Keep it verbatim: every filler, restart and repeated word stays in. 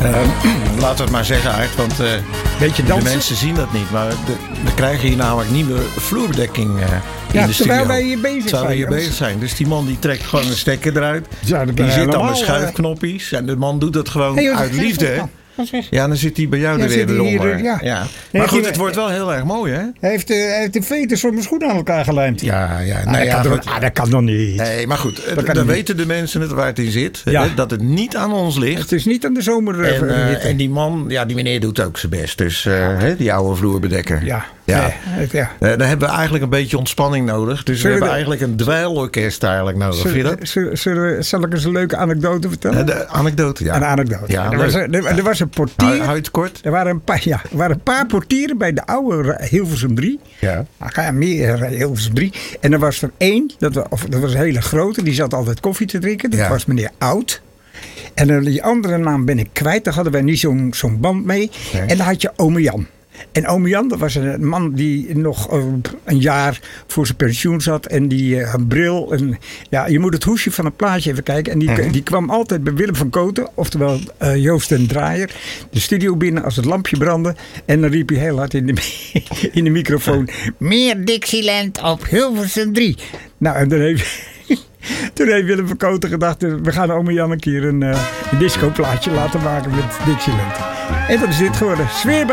Uh, laten we het maar zeggen, Aart, want uh, Beetje de mensen zien dat niet. Maar de, we krijgen hier namelijk nieuwe vloerbedekking uh, ja, in de studio. Terwijl wij hier bezig terwijl zijn. Wij hier bezig zijn. Dus die man die trekt gewoon een stekker eruit. Ja, die zit aan de schuifknopjes. En de man doet dat gewoon hey, joh, uit liefde. Hè? Ja, dan zit hij bij jou ja, er weer eronder. Hier, ja. Ja. Maar goed, het wordt wel heel erg mooi, hè? Hij heeft, uh, hij heeft de veters van mijn schoenen aan elkaar gelijmd. Ja, ja. Ah, nou, dat, ja kan er, ah, dat kan nog niet. Nee, maar goed, dat dan weten de mensen het waar het in zit. Ja. Hè, dat het niet aan ons ligt. Het is niet aan de zomer. En, uh, en die man, ja, die meneer doet ook zijn best. Dus uh, hè, die oude vloerbedekker. Ja. Ja. Nee, ja. Uh, dan hebben we eigenlijk een beetje ontspanning nodig. Dus zullen we hebben de... eigenlijk een dweilorkest eigenlijk nodig. Zullen, Vind je dat? Zullen, zullen, zal ik eens een leuke anekdote vertellen? Uh, de anekdote, ja. Een anekdote. Ja, er, was een, er, er was een portier. Hou het kort. Er waren, een paar, ja, er waren een paar portieren bij de oude Hilversum drie. Ja. Ja, meer Hilversum drie. En er was er één, dat was, of, dat was een hele grote. Die zat altijd koffie te drinken. Dat ja. was meneer Oud. En uh, die andere naam ben ik kwijt. Daar hadden wij niet zo'n zo'n band mee. Nee. En dan had je ome Jan. En ome Jan, dat was een man die nog uh, een jaar voor zijn pensioen zat. En die uh, een bril. En, ja, je moet het hoesje van het plaatje even kijken. En die, mm-hmm. die kwam altijd bij Willem van Koten. Oftewel uh, Joost den Draaier. De studio binnen als het lampje brandde. En dan riep hij heel hard in de, in de microfoon. Meer Dixieland op Hilversum drie. Nou, en dan heeft... Toen heeft Willem van Koten gedacht, we gaan ome Jan een keer een, uh, een discoplaatje laten maken met Dixieland. En dat is dit geworden. Sfeer bij